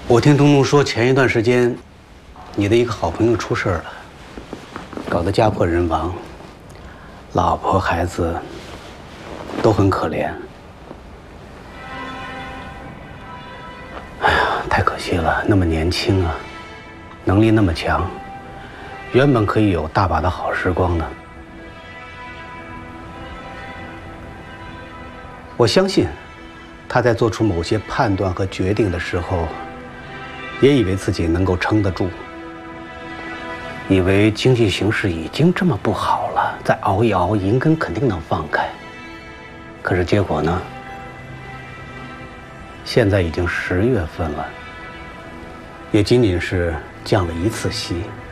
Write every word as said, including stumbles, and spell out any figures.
我听东东说，前一段时间，你的一个好朋友出事了，搞得家破人亡，老婆孩子都很可怜。哎呀，太可惜了，那么年轻啊，能力那么强，原本可以有大把的好时光的。我相信，他在做出某些判断和决定的时候，也以为自己能够撑得住，以为经济形势已经这么不好了，再熬一熬，银根肯定能放开。可是结果呢？现在已经十月份了，也仅仅是降了一次息。